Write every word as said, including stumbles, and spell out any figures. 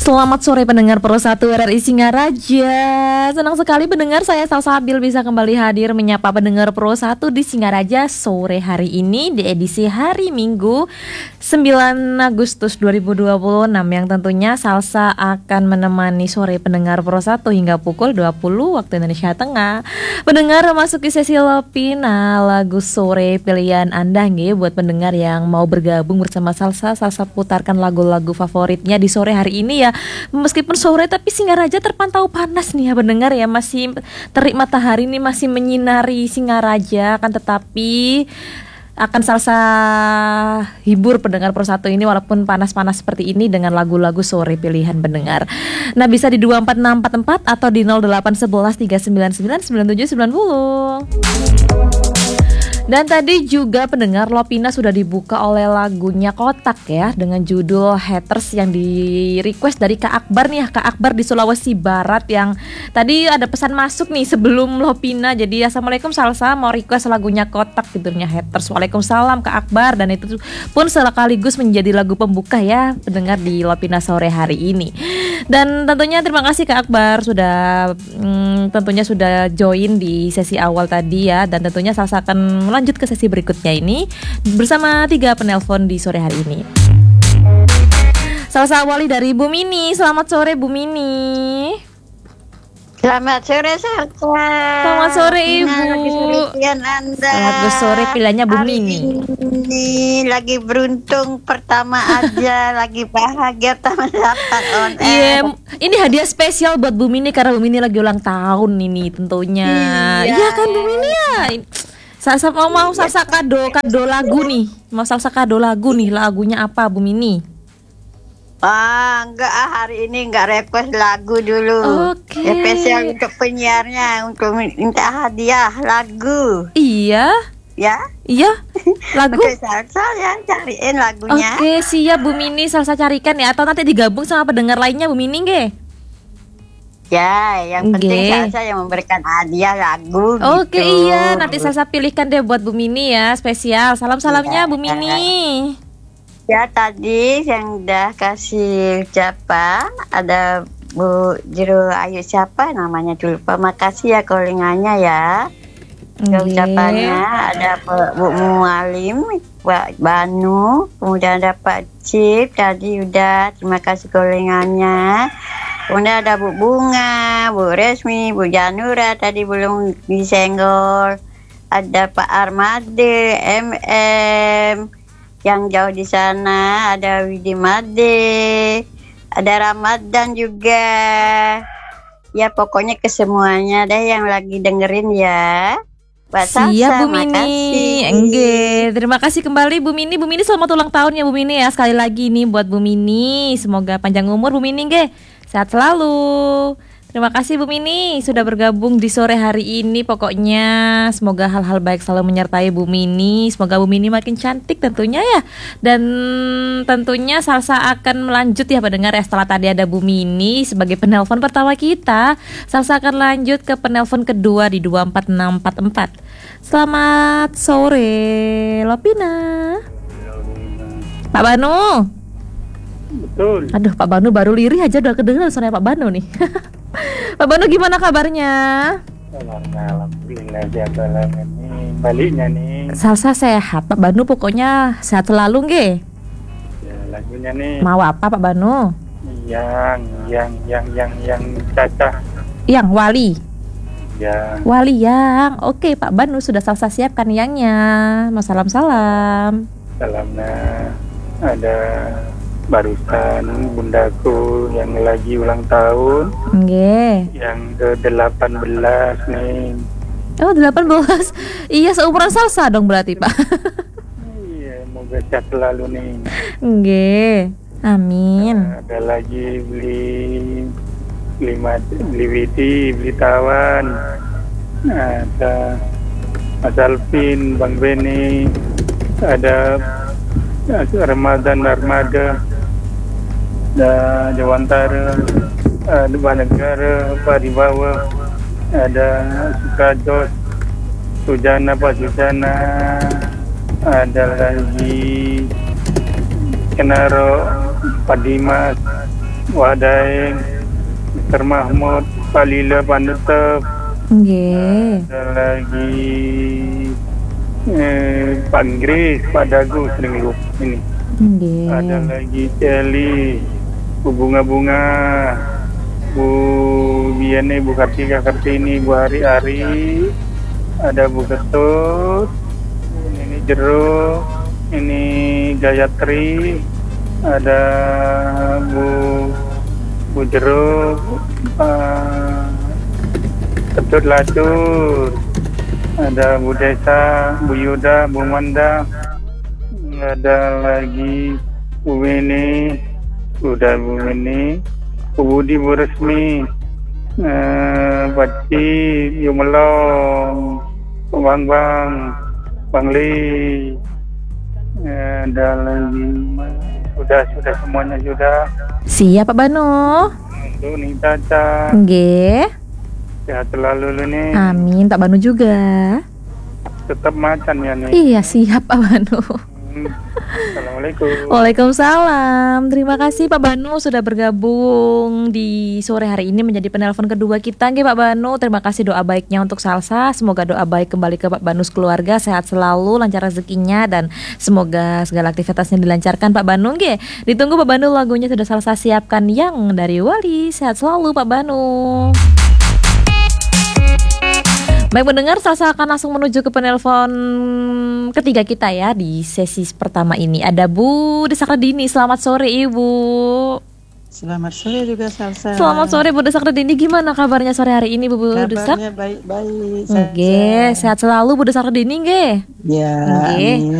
Selamat sore pendengar Pro satu R R I Singaraja. Senang sekali pendengar, saya Salsabil bisa kembali hadir menyapa pendengar Pro satu di Singaraja sore hari ini di edisi hari Minggu sembilan Agustus dua ribu dua puluh enam yang tentunya Salsa akan menemani sore pendengar Pro satu hingga pukul dua puluh waktu Indonesia Tengah. Pendengar memasuki sesi Lopina lagu sore pilihan Anda nggih buat pendengar yang mau bergabung bersama Salsa. Salsa putarkan lagu-lagu favoritnya di sore hari ini ya. Meskipun sore tapi Singaraja terpantau panas nih ya pendengar ya. Masih terik matahari nih masih menyinari Singaraja, akan tetapi akan Salsa hibur pendengar Pro satu ini walaupun panas-panas seperti ini dengan lagu-lagu sore pilihan pendengar. Nah, bisa di dua empat enam empat empat atau di nol delapan satu satu tiga sembilan sembilan sembilan tujuh sembilan nol. Dan tadi juga pendengar Lopina sudah dibuka oleh lagunya Kotak ya, dengan judul Haters yang di request dari Kak Akbar nih ya, Kak Akbar di Sulawesi Barat, yang tadi ada pesan masuk nih sebelum Lopina. Jadi assalamualaikum Salsa, mau request lagunya Kotak judulnya Haters. Waalaikumsalam Kak Akbar, dan itu pun sekaligus menjadi lagu pembuka ya pendengar di Lopina sore hari ini. Dan tentunya terima kasih Kak Akbar sudah hmm, tentunya sudah join di sesi awal tadi ya, dan tentunya Salsa akan lanjut ke sesi berikutnya ini bersama tiga penelpon di sore hari ini. Salsa awali dari Bu Mini. Selamat sore Bu Mini. Selamat sore Salsa. Selamat sore Ibu. Anda. Selamat sore pilihannya Bu Hari Mini. Ini lagi beruntung pertama aja, lagi bahagia pertama dapat on air. Iya, ini hadiah spesial buat Bu Mini karena Bu Mini lagi ulang tahun ini tentunya. Iya Iya. kan Bu Mini ya. Salsa mau mau Salsa kado kado lagu nih. Mau Salsa kado lagu nih. Lagunya apa Bu Mini? Ah, enggak ah, hari ini enggak request lagu dulu. Oke. Spesial untuk penyiarnya, untuk minta hadiah lagu. Iya. Ya. Iya. Lagu. Oke, Salsa ya, cariin lagunya. Oke, siap Bu Mini, Salsa carikan ya, atau nanti digabung sama pendengar lainnya Bu Mini nggih? Ya, yang penting Nggih. Salsa yang memberikan hadiah lagu. Oke, gitu. iya, nanti Salsa pilihkan deh buat Bu Mini ya, spesial. Salam-salamnya Ya. Bu Mini. Ya, tadi yang udah kasih ucapan ada Bu Jero Ayu, siapa namanya dulu, lupa. Makasih ya callingannya ya. Ke Nggih. ucapannya ada Bu Mualim, Pak Banu, kemudian ada Pak Cip tadi udah, terima kasih callingannya. Kemudian ada Bu Bunga, Bu Resmi, Bu Janura tadi belum disenggol. Ada Pak Armade, M M yang jauh di sana, ada Widi Made, ada Ramadan juga. Ya pokoknya ke semuanya deh yang lagi dengerin ya. Mbak Siap Salsa, Bu Mini. makasih. Enggak, terima kasih kembali Bu Mini. Bu Mini selamat ulang tahun ya Bu Mini ya. Sekali lagi nih buat Bu Mini. Semoga panjang umur Bu Mini nggih. Sehat selalu. Terima kasih Bu Mini sudah bergabung di sore hari ini. Pokoknya semoga hal-hal baik selalu menyertai Bu Mini. Semoga Bu Mini makin cantik tentunya ya. Dan tentunya Salsa akan melanjut ya pendengar ya. Setelah tadi ada Bu Mini sebagai penelpon pertama kita, Salsa akan lanjut ke penelpon kedua di dua empat enam empat empat. Selamat sore Lopina. Pak Banu. Betul. Aduh, Pak Banu baru lirih aja udah kedengeran suaranya Pak Banu nih. Pak Banu gimana kabarnya? Alhamdulillah jaga ini baliknya nih. Salsa sehat Pak Banu, pokoknya sehat selalu nggih. Ya, lagunya nih. Mau apa Pak Banu? Yang yang yang yang yang Caca. Yang Wali. Ya, Wali yang. Oke Pak Banu sudah Salsa siapkan yangnya. Mau salam-salam. salamnya ada barusan bundaku yang lagi ulang tahun Nggih. yang ke delapan belas nih. Oh delapan belas. Iya seumuran Salsa dong berarti Pak. Iya, moga sehat selalu nih. Nggih. Amin. Ada lagi beli beli mati, beli witi, beli tawan. Ada Mas Alvin, Bang Beni, ada Ramadan Armada, ada Jawantara, ada Banegara, Pak di bawah, ada Sukajos, Sujana, Pak Sujana, ada lagi Kenaro, Pak Dimas, Wadai Mister Mahmud Palila Panutep. Nggih. Ada lagi eh, Pak Gris, Pak Dagu sering lupa ini. Nggih. Ada lagi Celi, Bu Bunga-Bunga, Bu Biane, Bu Kartika Kartini, Bu Hari-Hari, ada Bu Ketut, ini Jero, ini Gayatri, ada Bu Bu Jero, uh, Ketut Lacur, ada Bu Desa, Bu Yuda, Bu Manda, ada lagi Bu Wini, udah Bu Wini, Bu Budi, Bu Resmi, eh, Paci, Yumelong, Bang Bang, Bang Li, eh, ada lagi, sudah sudah semuanya sudah. Siap Pak Banu. Untuk nih Caca, Nggih. sehat selalu lu nih. Amin, Pak Banu juga. Tetap macan ya nih. Iya, siap Pak Banu. Hmm. Assalamualaikum. Waalaikumsalam. Terima kasih Pak Banu sudah bergabung di sore hari ini menjadi penelpon kedua kita. Nggih Pak Banu, terima kasih doa baiknya untuk Salsa. Semoga doa baik kembali ke Pak Banu keluarga, sehat selalu, lancar rezekinya dan semoga segala aktivitasnya dilancarkan Pak Banu. Nggih. Ditunggu Pak Banu, lagunya sudah Salsa siapkan yang dari Wali. Sehat selalu Pak Banu. Baik mendengar, Salsa akan langsung menuju ke penelpon ketiga kita ya di sesi pertama ini. Ada Bu Desakredini, selamat sore Ibu. Selamat sore juga Salsa. Selamat sore Bu Desakredini, gimana kabarnya sore hari ini Bu Desak? Kabarnya baik-baik. Nggih, sehat selalu Bu Desakredini nggih. Ya, Nggih. amin.